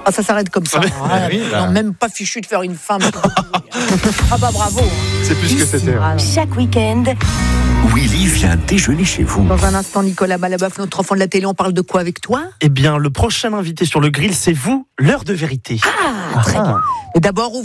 Ah, ça s'arrête comme ça. Non, même pas fichu de faire une femme. Ah bah bravo. C'est plus que c'était. Chaque week-end, Willy vient déjeuner chez vous. Dans un instant, Nicolas Balabaf, notre enfant de la télé, on parle de quoi avec toi? Eh bien, le prochain invité sur le grill, c'est vous, l'heure de vérité. Très bien. Et d'abord,